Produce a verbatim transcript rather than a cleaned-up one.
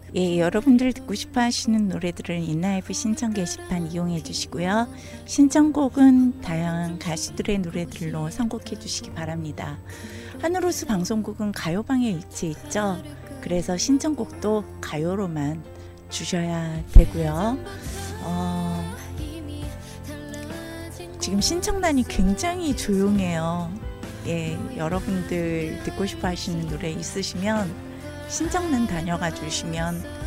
예, 여러분들 듣고 싶어 하시는 노래들은 인라이브 신청 게시판 이용해 주시고요. 신청곡은 다양한 가수들의 노래들로 선곡해 주시기 바랍니다. 하늘호수 방송국은 가요방에 위치해 있죠. 그래서 신청곡도 가요로만 주셔야 되고요. 어, 지금 신청란이 굉장히 조용해요. 예, 여러분들 듣고 싶어 하시는 노래 있으시면 신청란 다녀가 주시면